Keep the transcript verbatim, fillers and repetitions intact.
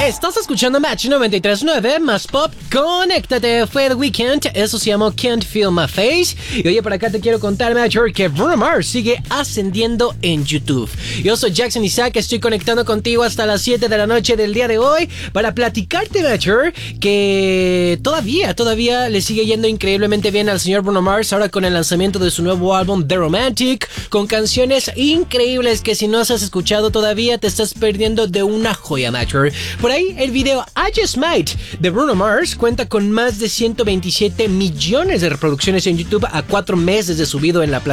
Estás escuchando Match noventa y tres punto nueve, más pop, conéctate, fue The Weeknd, eso se llamó Can't Feel My Face. Y oye, por acá te quiero contar, Matcher, que Bruno Mars sigue ascendiendo en YouTube. Yo soy Jackson Isaac, estoy conectando contigo hasta las siete de la noche del día de hoy para platicarte, Matcher, que todavía, todavía le sigue yendo increíblemente bien al señor Bruno Mars, ahora con el lanzamiento de su nuevo álbum The Romantic, con canciones increíbles que si no has escuchado todavía te estás perdiendo de una joya, Matcher. Por ahí, el video I Just Might de Bruno Mars cuenta con más de ciento veintisiete millones de reproducciones en YouTube a cuatro meses de subido en la plataforma.